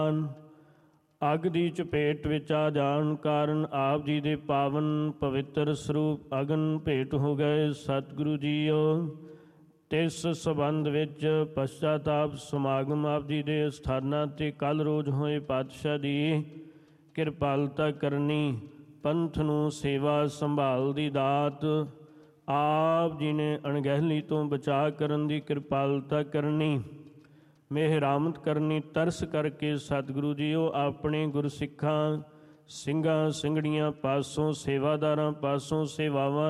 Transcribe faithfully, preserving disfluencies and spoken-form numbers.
ਅੱਗ ਦੀ ਚਪੇਟ ਵਿੱਚ ਆ ਜਾਣ ਕਾਰਨ ਆਪ ਜੀ ਦੇ ਪਾਵਨ ਪਵਿੱਤਰ ਸਰੂਪ ਅਗਨ ਭੇਟ ਹੋ ਗਏ। ਸਤਿਗੁਰੂ ਜੀਓ ਤਿਸ ਸੰਬੰਧ ਵਿੱਚ ਪਸ਼ਚਾਤਾਪ ਸਮਾਗਮ ਆਪ ਜੀ ਦੇ ਸਥਾਨਾਂ 'ਤੇ ਕੱਲ੍ਹ ਰੋਜ਼ ਹੋਏ ਪਾਤਸ਼ਾਹ ਦੀ ਕਿਰਪਾਲਤਾ ਕਰਨੀ। ਪੰਥ ਨੂੰ ਸੇਵਾ ਸੰਭਾਲ ਦੀ ਦਾਤ ਆਪ ਜੀ ਨੇ ਅਣਗਹਿਲੀ ਤੋਂ ਬਚਾ ਕਰਨ ਦੀ ਕਿਰਪਾਲਤਾ ਕਰਨੀ। ਮਿਹਰਾਮਤ ਕਰਨੀ। ਤਰਸ ਕਰਕੇ ਸਤਿਗੁਰੂ ਜੀਓ ਆਪਣੇ ਗੁਰਸਿੱਖਾਂ ਸਿੰਘਾਂ ਸਿੰਘੜੀਆਂ ਪਾਸੋਂ ਸੇਵਾਦਾਰਾਂ ਪਾਸੋਂ ਸੇਵਾਵਾਂ